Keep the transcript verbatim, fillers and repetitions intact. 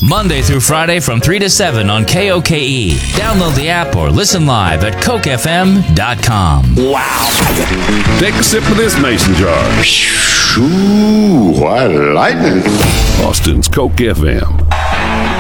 Monday through Friday from three to seven on K O K E. Download the app or listen live at coke f m dot com. Wow. Take a sip of this mason jar. Ooh, what lightning. Austin's Coke F M.